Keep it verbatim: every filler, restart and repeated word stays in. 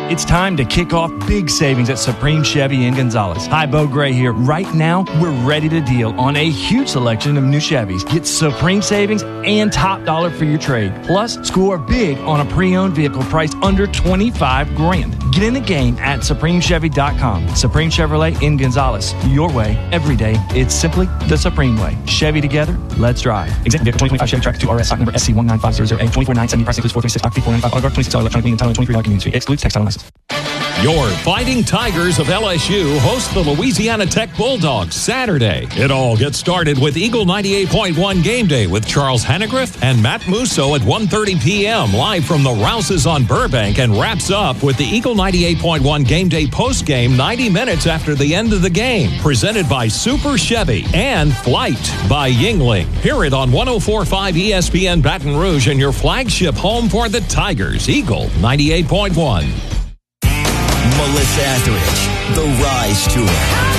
It's time to kick off big savings at Supreme Chevy in Gonzales. Hi, Bo Gray here. Right now, we're ready to deal on a huge selection of new Chevys. Get Supreme savings and top dollar for your trade. Plus, score big on a pre-owned vehicle priced under twenty-five grand. Get in the game at Supreme Chevy dot com. Supreme Chevrolet in Gonzales. Your way, every day. It's simply the Supreme way. Chevy together, let's drive. Example vehicle twenty twenty-five Chevy Trax two R S, stock number S C one nine five zero zero A, twenty-four nine seventy, price includes four thirty-six, stock fee four ninety-five, auto guard twenty-six dollars, electronic lien and title, twenty-three dollars convenience fee. Excludes textile license. Your Fighting Tigers of L S U host the Louisiana Tech Bulldogs Saturday. It all gets started with Eagle ninety-eight point one Game Day with Charles Hannegriff and Matt Musso at one thirty p.m. live from the Rouses on Burbank, and wraps up with the Eagle ninety-eight point one Game Day postgame ninety minutes after the end of the game. Presented by Super Chevy and Flight by Yingling. Hear it on one oh four point five E S P N Baton Rouge and your flagship home for the Tigers, Eagle ninety-eight point one. Melissa Etheridge, The Rise Tour.